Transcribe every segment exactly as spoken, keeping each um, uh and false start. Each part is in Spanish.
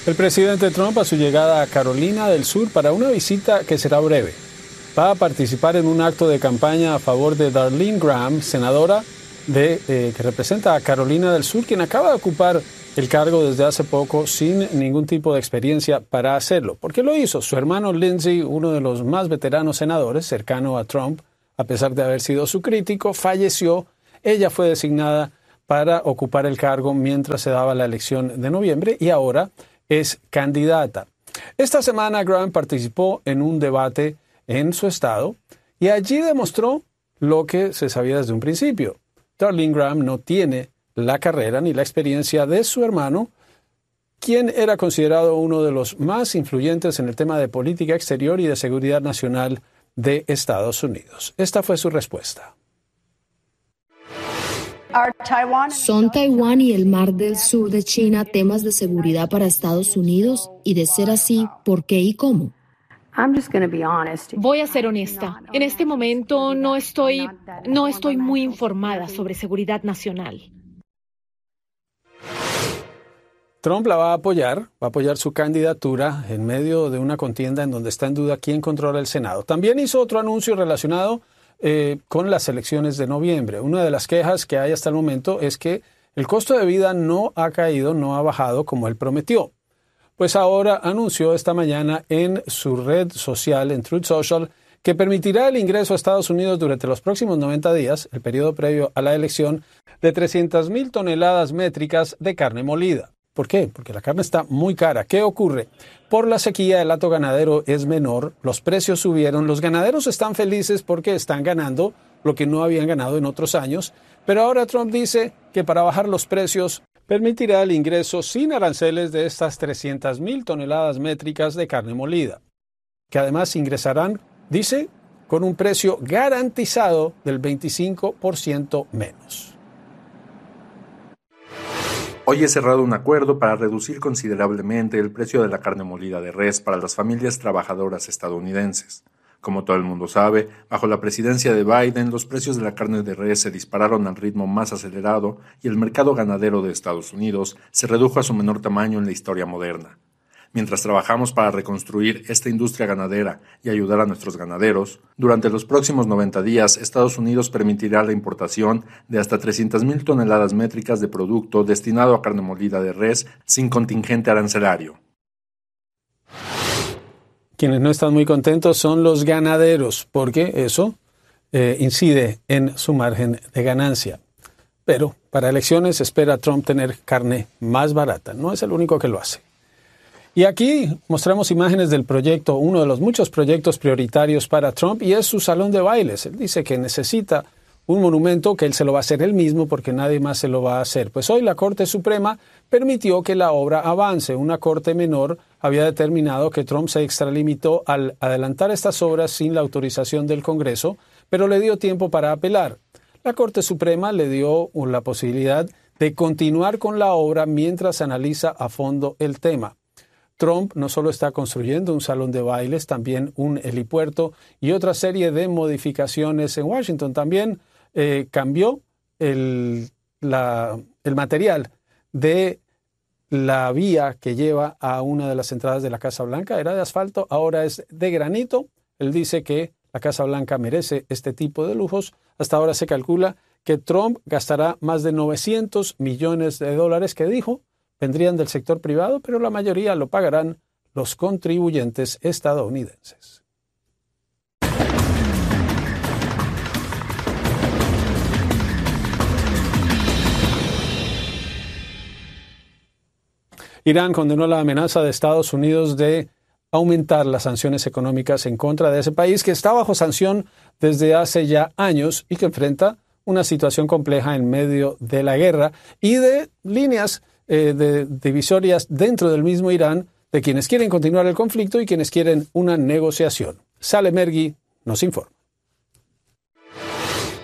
El presidente Trump a su llegada a Carolina del Sur para una visita que será breve. Va a participar en un acto de campaña a favor de Darlene Graham, senadora de, eh, que representa a Carolina del Sur, quien acaba de ocupar el cargo desde hace poco sin ningún tipo de experiencia para hacerlo. ¿Por qué lo hizo? Su hermano Lindsey, uno de los más veteranos senadores, cercano a Trump, a pesar de haber sido su crítico, falleció. Ella fue designada para ocupar el cargo mientras se daba la elección de noviembre y ahora es candidata. Esta semana Graham participó en un debate en su estado y allí demostró lo que se sabía desde un principio. Darlene Graham no tiene la carrera ni la experiencia de su hermano, quien era considerado uno de los más influyentes en el tema de política exterior y de seguridad nacional de Estados Unidos. Esta fue su respuesta. ¿Son Taiwán y el Mar del Sur de China temas de seguridad para Estados Unidos? Y de ser así, ¿por qué y cómo? Voy a ser honesta. En este momento no estoy, no estoy muy informada sobre seguridad nacional. Trump la va a apoyar, va a apoyar su candidatura en medio de una contienda en donde está en duda quién controla el Senado. También hizo otro anuncio relacionado eh, con las elecciones de noviembre. Una de las quejas que hay hasta el momento es que el costo de vida no ha caído, no ha bajado como él prometió. Pues ahora anunció esta mañana en su red social, en Truth Social, que permitirá el ingreso a Estados Unidos durante los próximos noventa días, el periodo previo a la elección, de trescientas mil toneladas métricas de carne molida. ¿Por qué? Porque la carne está muy cara. ¿Qué ocurre? Por la sequía, el hato ganadero es menor, los precios subieron, los ganaderos están felices porque están ganando lo que no habían ganado en otros años, pero ahora Trump dice que para bajar los precios permitirá el ingreso sin aranceles de estas trescientas mil toneladas métricas de carne molida, que además ingresarán, dice, con un precio garantizado del veinticinco por ciento menos. Hoy he cerrado un acuerdo para reducir considerablemente el precio de la carne molida de res para las familias trabajadoras estadounidenses. Como todo el mundo sabe, bajo la presidencia de Biden, los precios de la carne de res se dispararon al ritmo más acelerado y el mercado ganadero de Estados Unidos se redujo a su menor tamaño en la historia moderna. Mientras trabajamos para reconstruir esta industria ganadera y ayudar a nuestros ganaderos, durante los próximos noventa días, Estados Unidos permitirá la importación de hasta trescientas mil toneladas métricas de producto destinado a carne molida de res sin contingente arancelario. Quienes no están muy contentos son los ganaderos, porque eso eh, incide en su margen de ganancia. Pero para elecciones espera Trump tener carne más barata. No es el único que lo hace. Y aquí mostramos imágenes del proyecto, uno de los muchos proyectos prioritarios para Trump, y es su salón de bailes. Él dice que necesita un monumento que él se lo va a hacer él mismo porque nadie más se lo va a hacer. Pues hoy la Corte Suprema permitió que la obra avance. Una corte menor había determinado que Trump se extralimitó al adelantar estas obras sin la autorización del Congreso, pero le dio tiempo para apelar. La Corte Suprema le dio la posibilidad de continuar con la obra mientras analiza a fondo el tema. Trump no solo está construyendo un salón de bailes, también un helipuerto y otra serie de modificaciones en Washington. También eh, cambió el, la, el material de la vía que lleva a una de las entradas de la Casa Blanca. Era de asfalto, ahora es de granito. Él dice que la Casa Blanca merece este tipo de lujos. Hasta ahora se calcula que Trump gastará más de novecientos millones de dólares, que dijo vendrían del sector privado, pero la mayoría lo pagarán los contribuyentes estadounidenses. Irán condenó la amenaza de Estados Unidos de aumentar las sanciones económicas en contra de ese país que está bajo sanción desde hace ya años y que enfrenta una situación compleja en medio de la guerra y de líneas eh, de divisorias dentro del mismo Irán de quienes quieren continuar el conflicto y quienes quieren una negociación. Saleh Mergui nos informa.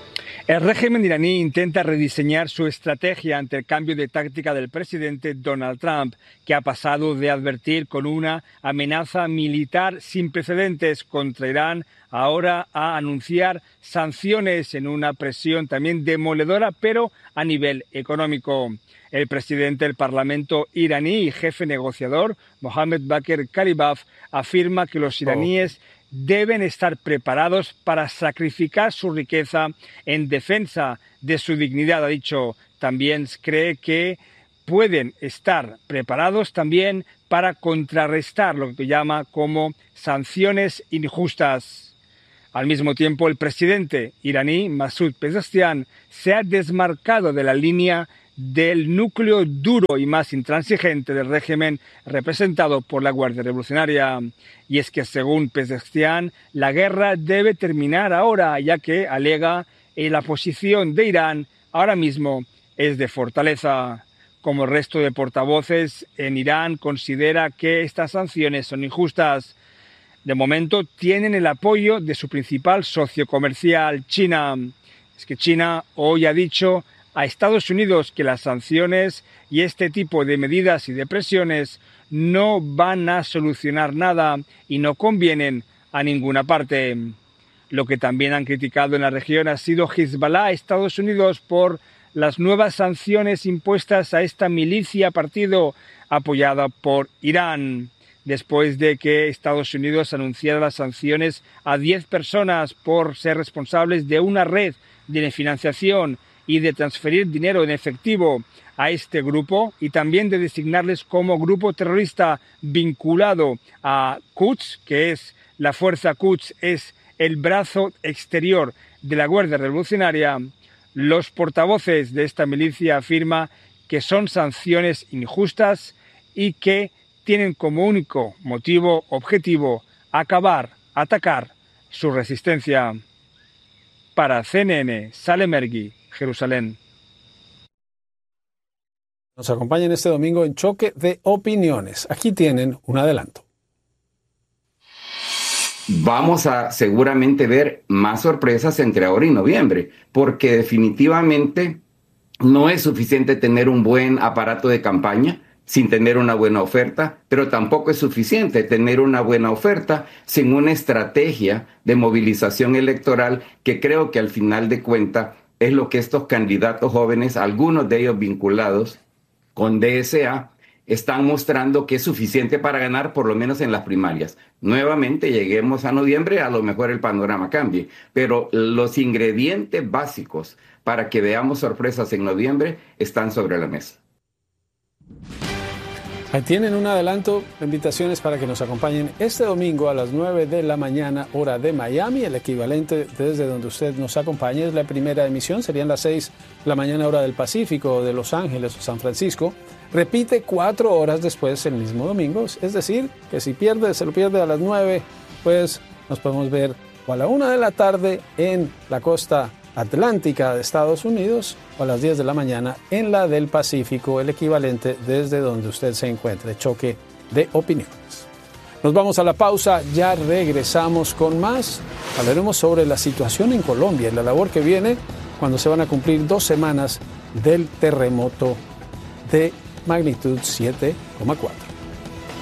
El régimen iraní intenta rediseñar su estrategia ante el cambio de táctica del presidente Donald Trump, que ha pasado de advertir con una amenaza militar sin precedentes contra Irán ahora a anunciar sanciones en una presión también demoledora, pero a nivel económico. El presidente del Parlamento iraní y jefe negociador, Mohammad Bakr Kalibaf, afirma que los iraníes oh. deben estar preparados para sacrificar su riqueza en defensa de su dignidad, ha dicho. También cree que pueden estar preparados también para contrarrestar lo que llama como sanciones injustas. Al mismo tiempo, el presidente iraní, Masoud Pezeshkian, se ha desmarcado de la línea del núcleo duro y más intransigente del régimen representado por la Guardia Revolucionaria. Y es que, según Pezeshkian, la guerra debe terminar ahora, ya que, alega, eh, la posición de Irán ahora mismo es de fortaleza. Como el resto de portavoces en Irán, considera que estas sanciones son injustas. De momento tienen el apoyo de su principal socio comercial, China. Es que China hoy ha dicho a Estados Unidos que las sanciones y este tipo de medidas y de presiones no van a solucionar nada y no convienen a ninguna parte. Lo que también han criticado en la región ha sido Hezbollah a Estados Unidos por las nuevas sanciones impuestas a esta milicia partido apoyada por Irán, después de que Estados Unidos anunciara las sanciones a diez personas por ser responsables de una red de financiación y de transferir dinero en efectivo a este grupo y también de designarles como grupo terrorista vinculado a Quds, que es la fuerza Quds, es el brazo exterior de la Guardia Revolucionaria. Los portavoces de esta milicia afirman que son sanciones injustas y que tienen como único motivo objetivo acabar, atacar su resistencia. Para C N N, Salem Ergui, Jerusalén. Nos acompañan este domingo en Choque de Opiniones. Aquí tienen un adelanto. Vamos a seguramente ver más sorpresas entre ahora y noviembre, porque definitivamente no es suficiente tener un buen aparato de campaña sin tener una buena oferta, pero tampoco es suficiente tener una buena oferta sin una estrategia de movilización electoral que creo que al final de cuentas es lo que estos candidatos jóvenes, algunos de ellos vinculados con D S A, están mostrando que es suficiente para ganar por lo menos en las primarias. Nuevamente lleguemos a noviembre, a lo mejor el panorama cambie, pero los ingredientes básicos para que veamos sorpresas en noviembre están sobre la mesa. Ahí tienen un adelanto, invitaciones para que nos acompañen este domingo a las nueve de la mañana, hora de Miami, el equivalente desde donde usted nos acompañe. Es la primera emisión, serían las seis de la mañana, hora del Pacífico, de Los Ángeles o San Francisco. Repite cuatro horas después el mismo domingo, es decir, que si pierde, se lo pierde a las nueve, pues nos podemos ver o a la una de la tarde en la costa atlántica de Estados Unidos o a las diez de la mañana en la del Pacífico, el equivalente desde donde usted se encuentre. Choque de opiniones. Nos vamos a la pausa, ya regresamos con más. Hablaremos sobre la situación en Colombia y la labor que viene cuando se van a cumplir dos semanas del terremoto de magnitud siete coma cuatro.